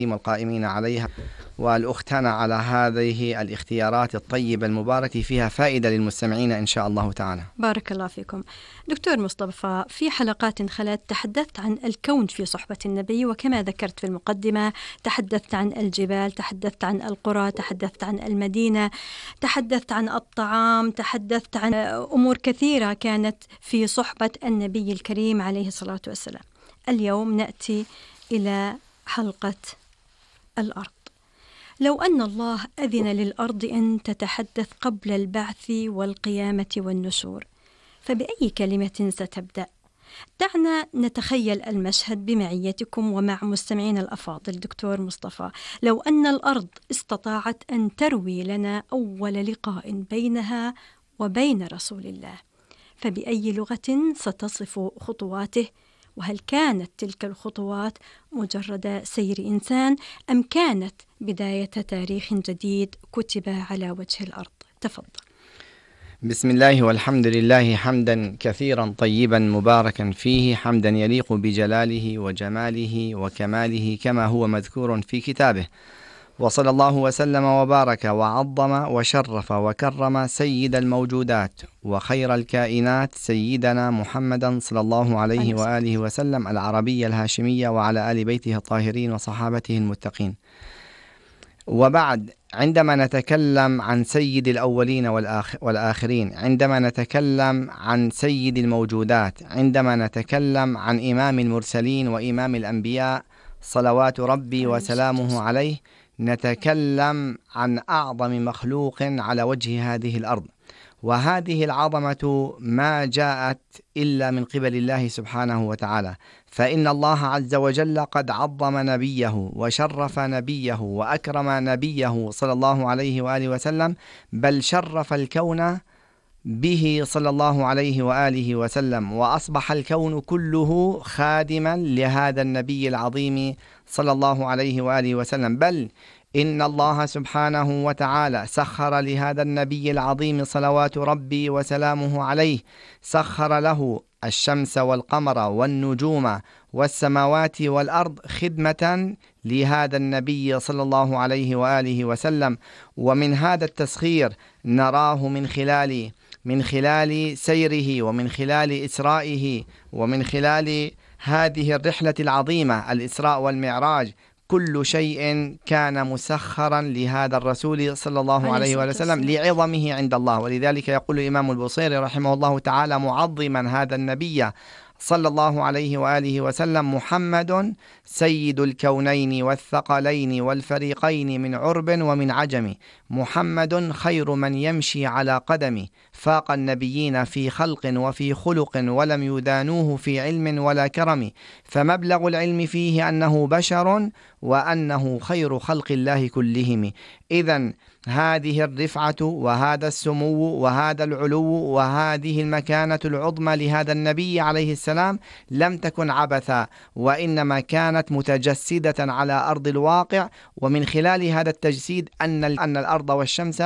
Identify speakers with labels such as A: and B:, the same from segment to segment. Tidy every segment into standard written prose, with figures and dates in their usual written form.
A: والقائمين عليها، والأختنا على هذه الاختيارات الطيبة المباركة، فيها فائدة للمستمعين إن شاء الله تعالى.
B: بارك الله فيكم. دكتور مصطفى، في حلقات خلت تحدثت عن الكون في صحبة النبي، وكما ذكرت في المقدمة تحدثت عن الجبال، تحدثت عن القرى، تحدثت عن المدينة، تحدثت عن الطعام، تحدثت عن أمور كثيرة كانت في صحبة النبي الكريم عليه الصلاة والسلام. اليوم نأتي إلى حلقة الأرض. لو أن الله أذن للأرض أن تتحدث قبل البعث والقيامة والنشور، فبأي كلمة ستبدأ؟ دعنا نتخيل المشهد بمعيتكم ومع مستمعين الأفاضل. دكتور مصطفى، لو أن الأرض استطاعت أن تروي لنا أول لقاء بينها وبين رسول الله، فبأي لغة ستصف خطواته؟ وهل كانت تلك الخطوات مجرد سير إنسان أم كانت بداية تاريخ جديد كتب على وجه الأرض؟ تفضل.
A: بسم الله والحمد لله، حمدا كثيرا طيبا مباركا فيه، حمدا يليق بجلاله وجماله وكماله كما هو مذكور في كتابه. وصلى الله وسلم وبارك وعظم وشرف وكرم سيد الموجودات وخير الكائنات سيدنا محمدا صلى الله عليه وآله وسلم، العربية الهاشمية، وعلى آل بيته الطاهرين وصحابته المتقين. وبعد، عندما نتكلم عن سيد الأولين والآخرين، عندما نتكلم عن سيد الموجودات، عندما نتكلم عن إمام المرسلين وإمام الأنبياء صلوات ربي وسلامه عليه، نتكلم عن أعظم مخلوق على وجه هذه الأرض. وهذه العظمة ما جاءت إلا من قبل الله سبحانه وتعالى، فإن الله عز وجل قد عظم نبيه وشرف نبيه وأكرم نبيه صلى الله عليه وآله وسلم، بل شرف الكون به صلى الله عليه وآله وسلم، وأصبح الكون كله خادما لهذا النبي العظيم صلى الله عليه وآله وسلم. بل إن الله سبحانه وتعالى سخر لهذا النبي العظيم صلوات ربي وسلامه عليه، سخر له الشمس والقمر والنجوم والسماوات والأرض خدمة لهذا النبي صلى الله عليه وآله وسلم. ومن هذا التسخير نراه من خلال سيره، ومن خلال إسرائه، ومن خلال هذه الرحلة العظيمة الإسراء والمعراج. كل شيء كان مسخرا لهذا الرسول صلى الله عليه وسلم لعظمه عند الله. ولذلك يقول الإمام البوصيري رحمه الله تعالى معظما هذا النبي صلى الله عليه وآله وسلم: محمد سيد الكونين والثقلين والفريقين من عرب ومن عجم، محمد خير من يمشي على قدمه، فاق النبيين في خلق وفي خلق ولم يدانوه في علم ولا كرم، فمبلغ العلم فيه أنه بشر وأنه خير خلق الله كلهم. إذن هذه الرفعة وهذا السمو وهذا العلو وهذه المكانة العظمى لهذا النبي عليه السلام لم تكن عبثا، وإنما كانت متجسدة على أرض الواقع. ومن خلال هذا التجسيد أن الأرض والشمس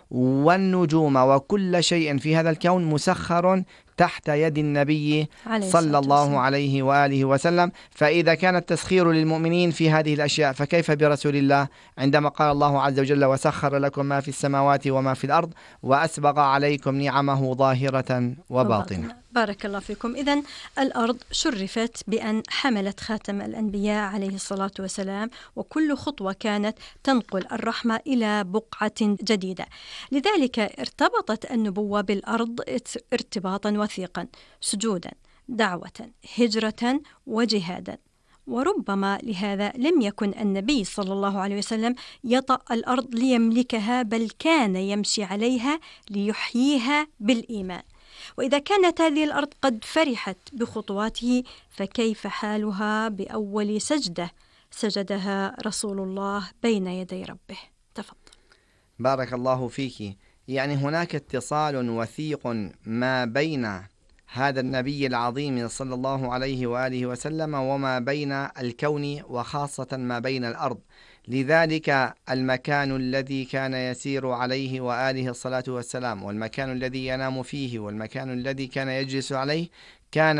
A: والنجوم وكل شيء في هذا الكون مسخر تحت يد النبي صلى الله عليه وآله وسلم. فإذا كان التسخير للمؤمنين في هذه الأشياء، فكيف برسول الله عندما قال الله عز وجل: وسخر لكم ما في السماوات وما في الأرض وأسبغ عليكم نعمه ظاهرة وباطنة.
B: بارك الله فيكم. إذن الأرض شرفت بأن حملت خاتم الأنبياء عليه الصلاة والسلام، وكل خطوة كانت تنقل الرحمة إلى بقعة جديدة. لذلك ارتبطت النبوة بالأرض ارتباطا وثيقا، سجودا، دعوة، هجرة وجهادا. وربما لهذا لم يكن النبي صلى الله عليه وسلم يطأ الأرض ليملكها، بل كان يمشي عليها ليحييها بالإيمان. وإذا كانت هذه الأرض قد فرحت بخطواته، فكيف حالها بأول سجدة سجدها رسول الله بين يدي ربه؟ تفضل.
A: بارك الله فيك. يعني هناك اتصال وثيق ما بين هذا النبي العظيم صلى الله عليه وآله وسلم وما بين الكون، وخاصة ما بين الأرض. لذلك المكان الذي كان يسير عليه وآله الصلاة والسلام، والمكان الذي ينام فيه، والمكان الذي كان يجلس عليه، كان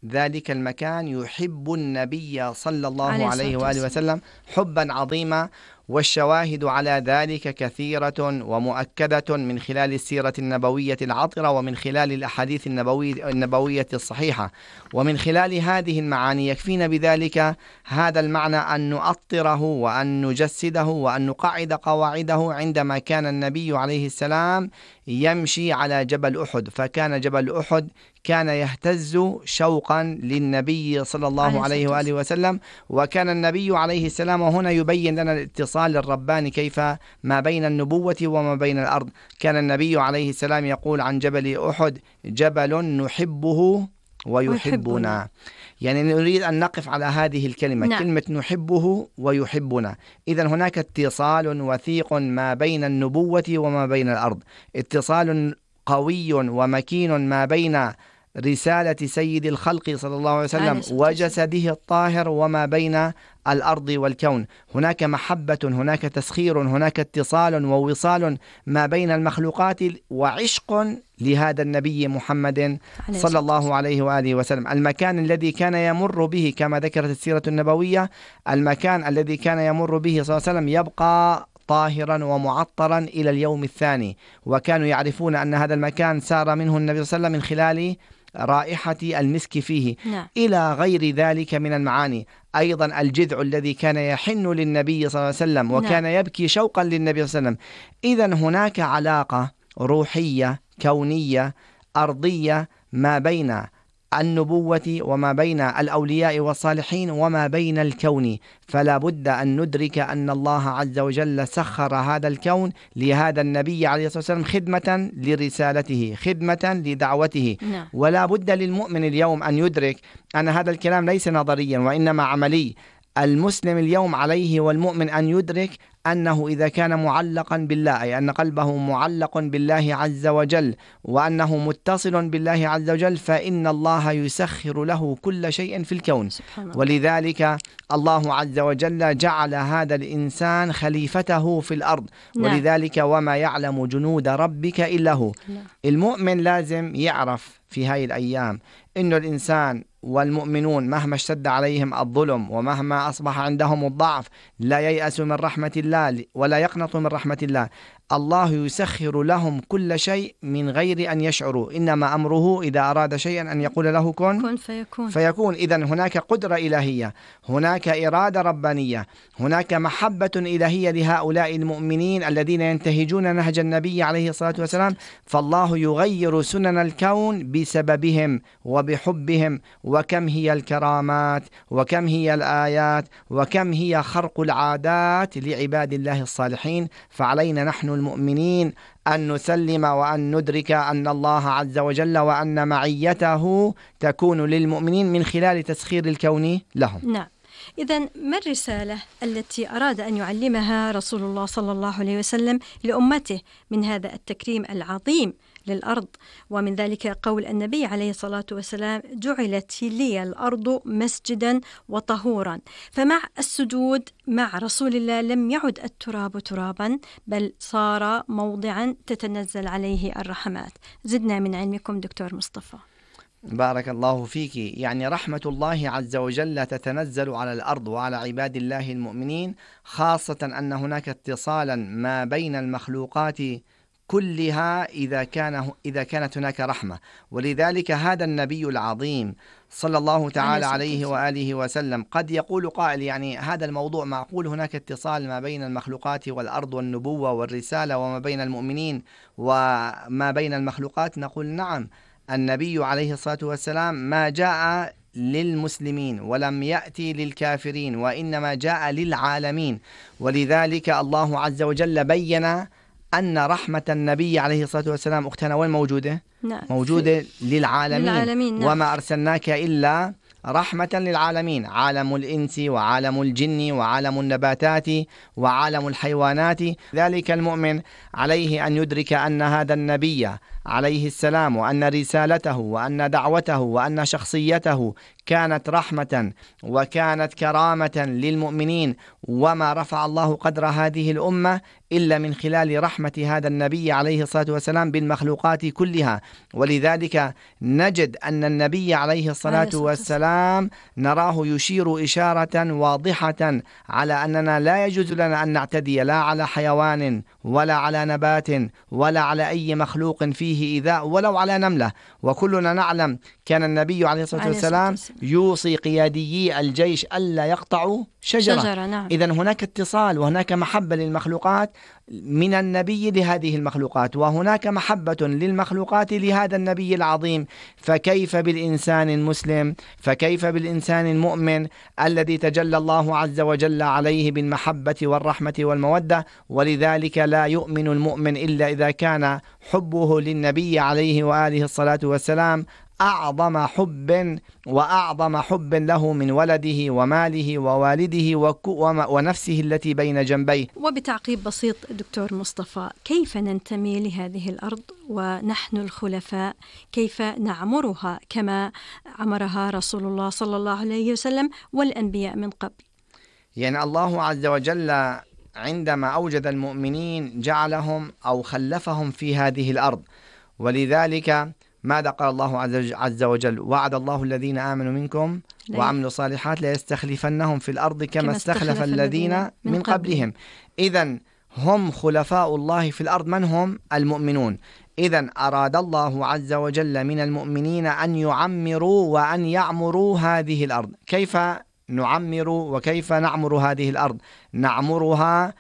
A: ذلك المكان يحب النبي صلى الله عليه
B: الصلاة
A: وآله وسلم حبا عظيما. والشواهد على ذلك كثيرة ومؤكدة من خلال السيرة النبوية العطرة، ومن خلال الأحاديث النبوية الصحيحة. ومن خلال هذه المعاني يكفينا بذلك هذا المعنى أن نؤطره وأن نجسده وأن نقعد قواعده عندما كان النبي عليه السلام يمشي على جبل أحد. فكان جبل أحد كان يهتز شوقا للنبي صلى الله عليه وآله وسلم. وكان النبي عليه السلام هنا يبين لنا الاتصال الرباني كيف ما بين النبوة وما بين الأرض. كان النبي عليه السلام يقول عن جبل أحد: جبل نحبه ويحبنا. يعني نريد أن نقف على هذه الكلمة، نعم. كلمة نحبه ويحبنا. إذن هناك اتصال وثيق ما بين النبوة وما بين الأرض، اتصال قوي ومكين ما بين رسالة سيد الخلق صلى الله عليه وسلم وجسده الطاهر وما بين الأرض والكون. هناك محبة، هناك تسخير، هناك اتصال ووصال ما بين المخلوقات، وعشق لهذا النبي محمد صلى الله عليه وآله وسلم. المكان الذي كان يمر به كما ذكرت السيرة النبوية، المكان الذي كان يمر به صلى الله عليه وسلم يبقى طاهرا ومعطرا إلى اليوم الثاني. وكانوا يعرفون أن هذا المكان سار منه النبي صلى الله عليه وسلم من خلال رائحة المسك فيه، نعم. إلى غير ذلك من المعاني. أيضا الجذع الذي كان يحن للنبي صلى الله عليه وسلم وكان نعم. يبكي شوقا للنبي صلى الله عليه وسلم. إذن هناك علاقة روحية كونية أرضية ما بين النبوة وما بين الأولياء والصالحين وما بين الكون. فلا بد أن ندرك أن الله عز وجل سخر هذا الكون لهذا النبي عليه الصلاة والسلام خدمة لرسالته، خدمة لدعوته. ولا بد للمؤمن اليوم أن يدرك أن هذا الكلام ليس نظريا وإنما عملي. المسلم اليوم عليه والمؤمن أن يدرك أنه إذا كان معلقا بالله، أي أن قلبه معلق بالله عز وجل وأنه متصل بالله عز وجل، فإن الله يسخر له كل شيء في الكون. ولذلك الله عز وجل جعل هذا الإنسان خليفته في الأرض. ولذلك وما يعلم جنود ربك إلا هو. المؤمن لازم يعرف في هذه الأيام إنه الإنسان والمؤمنون مهما اشتد عليهم الظلم ومهما أصبح عندهم الضعف لا ييأسوا من رحمة الله ولا يقنطوا من رحمة الله. الله يسخر لهم كل شيء من غير أن يشعروا. إنما أمره إذا أراد شيئا أن يقول له كن فيكون. إذن هناك قدرة إلهية، هناك إرادة ربانية، هناك محبة إلهية لهؤلاء المؤمنين الذين ينتهجون نهج النبي عليه الصلاة والسلام. فالله يغير سنن الكون بسببهم وبحبهم. وكم هي الكرامات وكم هي الآيات وكم هي خرق العادات لعباد الله الصالحين. فعلينا نحن المؤمنين أن نسلم وأن ندرك أن الله عز وجل وأن معيته تكون للمؤمنين من خلال تسخير الكون لهم.
B: نعم. إذن ما الرسالة التي أراد أن يعلمها رسول الله صلى الله عليه وسلم لأمته من هذا التكريم العظيم للأرض؟ ومن ذلك قول النبي عليه الصلاة والسلام: جعلت لي الأرض مسجدا وطهورا. فمع السجود مع رسول الله لم يعد التراب ترابا، بل صار موضعا تتنزل عليه الرحمات. زدنا من علمكم دكتور مصطفى.
A: بارك الله فيك. يعني رحمة الله عز وجل تتنزل على الأرض وعلى عباد الله المؤمنين، خاصة أن هناك اتصالا ما بين المخلوقات كلها إذا كانت هناك رحمة. ولذلك هذا النبي العظيم صلى الله تعالى عليه وآله وسلم قد يقول قائل: يعني هذا الموضوع معقول هناك اتصال ما بين المخلوقات والأرض والنبوة والرسالة وما بين المؤمنين وما بين المخلوقات؟ نقول نعم. النبي عليه الصلاة والسلام ما جاء للمسلمين ولم يأتي للكافرين، وإنما جاء للعالمين. ولذلك الله عز وجل بين أن رحمة النبي عليه الصلاة والسلام أختنا وين موجودة؟
B: نعم.
A: موجودة للعالمين.
B: نعم.
A: وما أرسلناك إلا رحمة للعالمين، عالم الإنس وعالم الجن وعالم النباتات وعالم الحيوانات. ذلك المؤمن عليه أن يدرك أن هذا النبي عليه السلام وأن رسالته وأن دعوته وأن شخصيته كانت رحمة وكانت كرامة للمؤمنين، وما رفع الله قدر هذه الأمة إلا من خلال رحمة هذا النبي عليه الصلاة والسلام بالمخلوقات كلها. ولذلك نجد أن النبي عليه الصلاة والسلام نراه يشير إشارة واضحة على أننا لا يجوز لنا أن نعتدي لا على حيوان ولا على نبات ولا على أي مخلوق فيه إيذاء ولو على نملة. وكلنا نعلم كان النبي عليه الصلاة والسلام يوصي قياديي الجيش ألا يقطعوا شجرة.
B: نعم.
A: إذن هناك اتصال وهناك محبة للمخلوقات من النبي لهذه المخلوقات، وهناك محبة للمخلوقات لهذا النبي العظيم. فكيف بالإنسان المسلم، فكيف بالإنسان المؤمن الذي تجلى الله عز وجل عليه بالمحبة والرحمة والمودة؟ ولذلك لا يؤمن المؤمن إلا إذا كان حبه للنبي عليه وآله الصلاة والسلام أعظم حب وأعظم حب له من ولده وماله ووالده ونفسه التي بين جنبيه.
B: وبتعقيب بسيط دكتور مصطفى، كيف ننتمي لهذه الأرض ونحن الخلفاء؟ كيف نعمرها كما عمرها رسول الله صلى الله عليه وسلم والأنبياء من قبل؟
A: يعني الله عز وجل عندما أوجد المؤمنين جعلهم أو خلفهم في هذه الأرض، ولذلك ماذا قال الله عز وجل؟ وعد الله الذين آمنوا منكم وعملوا الصالحات ليستخلفنهم في الأرض كما استخلف الذين من قبلهم. إذن هم خلفاء الله في الأرض. من هم؟ المؤمنون. إذن أراد الله عز وجل من المؤمنين أن يعمروا وأن يعمروا هذه الأرض. كيف نعمر وكيف نعمر هذه الأرض؟ نعمرها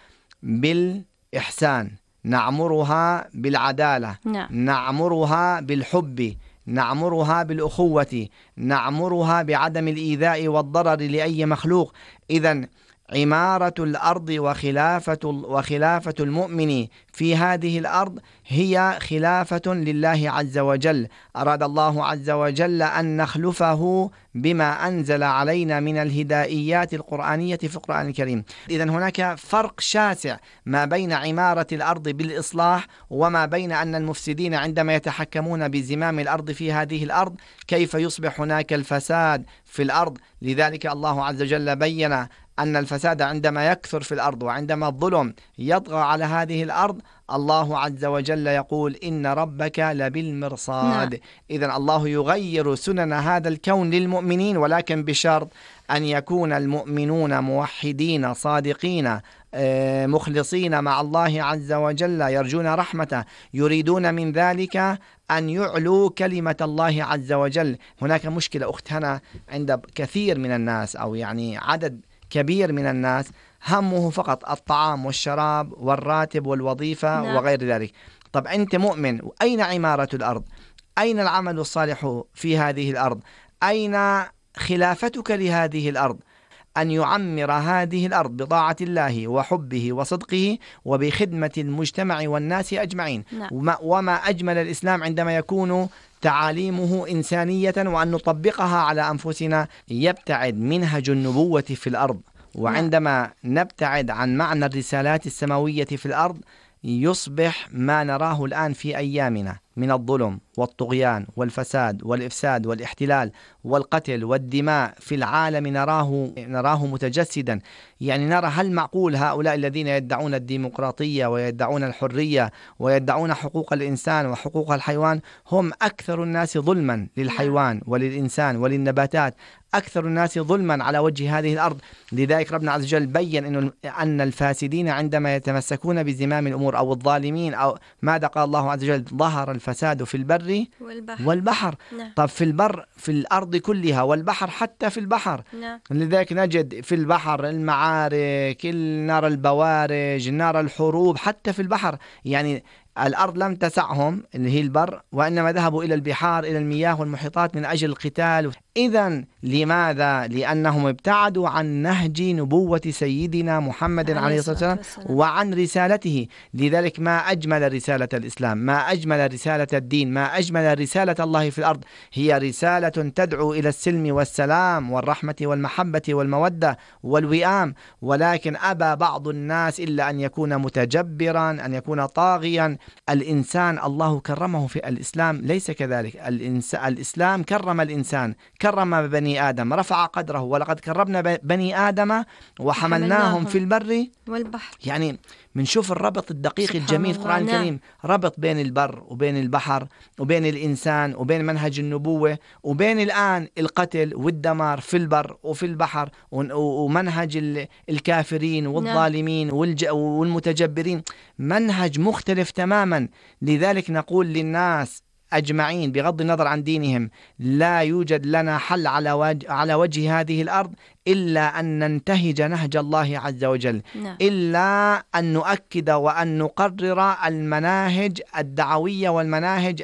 A: بالإحسان، نعمرها بالعدالة، نعمرها بالحب، نعمرها بالأخوة، نعمرها بعدم الإيذاء والضرر لأي مخلوق. إذن عمارة الأرض وخلافة المؤمن في هذه الأرض هي خلافة لله عز وجل. أراد الله عز وجل أن نخلفه بما أنزل علينا من الهدائيات القرآنية في القرآن الكريم. إذن هناك فرق شاسع ما بين عمارة الأرض بالإصلاح وما بين أن المفسدين عندما يتحكمون بزمام الأرض في هذه الأرض كيف يصبح هناك الفساد في الأرض. لذلك الله عز وجل بين أن الفساد عندما يكثر في الأرض وعندما الظلم يطغى على هذه الأرض الله عز وجل يقول إن ربك لبالمرصاد. إذن الله يغير سنن هذا الكون للمؤمنين، ولكن بشرط أن يكون المؤمنون موحدين صادقين مخلصين مع الله عز وجل، يرجون رحمته، يريدون من ذلك أن يعلوا كلمة الله عز وجل. هناك مشكلة أخت هنا عند كثير من الناس، أو يعني عدد كبير من الناس همه فقط الطعام والشراب والراتب والوظيفة وغير ذلك. طب أنت مؤمن، أين عمارة الأرض؟ أين العمل الصالح في هذه الأرض؟ أين خلافتك لهذه الأرض؟ أن يعمر هذه الأرض بطاعة الله وحبه وصدقه وبخدمة المجتمع والناس أجمعين. وما أجمل الإسلام عندما يكون تعاليمه إنسانية وأن نطبقها على أنفسنا. يبتعد منهج النبوة في الأرض، وعندما نبتعد عن معنى الرسالات السماوية في الأرض يصبح ما نراه الآن في أيامنا من الظلم والطغيان والفساد والإفساد والاحتلال والقتل والدماء في العالم نراه متجسدا. يعني نرى هل معقول هؤلاء الذين يدعون الديمقراطية ويدعون الحرية ويدعون حقوق الإنسان وحقوق الحيوان هم أكثر الناس ظلما للحيوان وللإنسان وللنباتات، أكثر الناس ظلما على وجه هذه الأرض. لذلك ربنا عز وجل بيّن أن الفاسدين عندما يتمسكون بزمام الأمور أو الظالمين أو ماذا قال الله عز وجل؟ ظهر الفساد في البر والبحر. طب في البر في الأرض كلها، والبحر حتى في البحر. لذلك نجد في البحر المعارك، نار البوارج، نار الحروب حتى في البحر. يعني الأرض لم تسعهم اللي هي البر، وإنما ذهبوا إلى البحار إلى المياه والمحيطات من أجل القتال. إذن لماذا؟ لأنهم ابتعدوا عن نهج نبوة سيدنا محمد عليه الصلاة والسلام وعن رسالته. لذلك ما أجمل رسالة الإسلام، ما أجمل رسالة الدين، ما أجمل رسالة الله في الأرض. هي رسالة تدعو إلى السلم والسلام والرحمة والمحبة والمودة والوئام. ولكن أبى بعض الناس إلا أن يكون متجبرا، أن يكون طاغيا، الإنسان الله كرمه في الإسلام، ليس كذلك. الإسلام كرم الإنسان، كرم بني آدم، رفع قدره. ولقد كرمنا بني آدم وحملناهم في البر
B: والبحر.
A: يعني منشوف الربط الدقيق الجميل في القرآن الكريم، ربط بين البر وبين البحر وبين الإنسان وبين منهج النبوة وبين الآن القتل والدمار في البر وفي البحر ومنهج الكافرين والظالمين والمتجبرين، منهج مختلف تماما. لذلك نقول للناس أجمعين بغض النظر عن دينهم: لا يوجد لنا حل على وجه هذه الأرض إلا أن ننتهج نهج الله عز وجل، إلا أن نؤكد وأن نقرر المناهج الدعوية والمناهج